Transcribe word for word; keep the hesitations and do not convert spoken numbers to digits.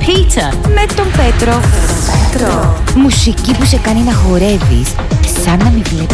Peter. Με τον Πέτρο. Πέτρο. Μουσική που σε κάνει να χορεύεις σαν να μην βλέπεις